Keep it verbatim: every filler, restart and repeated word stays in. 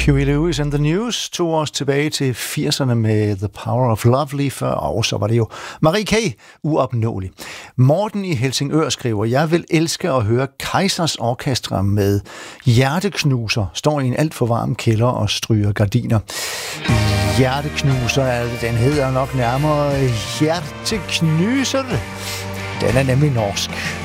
Huey Lewis and the News tog os tilbage til firserne med The Power of Love lige før, og så var det jo Marie K. Uopnåelig. Morten i Helsingør skriver, jeg vil elske at høre Kaisers Orkestra med Hjerteknuser, står i en alt for varm kælder og stryger gardiner. Hjerteknuser, den hedder nok nærmere Hjerteknuser. Den er nemlig norsk.